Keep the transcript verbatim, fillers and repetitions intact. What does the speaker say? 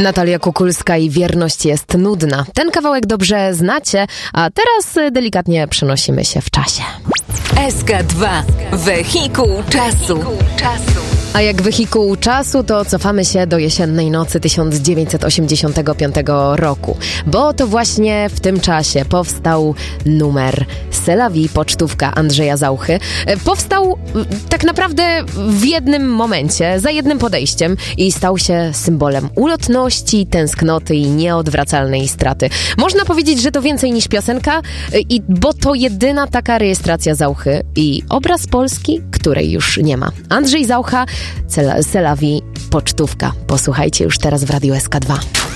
Natalia Kukulska i Wierność jest nudna. Ten kawałek dobrze znacie, a teraz delikatnie przenosimy się w czasie. S K dwa. Wehikuł czasu. A jak wehikuł czasu, to cofamy się do jesiennej nocy tysiąc dziewięćset osiemdziesiątego piątego roku, bo to właśnie w tym czasie powstał numer C'est la vie, pocztówka Andrzeja Zauchy. Powstał tak naprawdę w jednym momencie, za jednym podejściem i stał się symbolem ulotności, tęsknoty i nieodwracalnej straty. Można powiedzieć, że to więcej niż piosenka, i bo to jedyna taka rejestracja Zauchy i obraz Polski, której już nie ma. Andrzej Zaucha, C'est la vie, pocztówka. Posłuchajcie już teraz w Radiu S K dwa.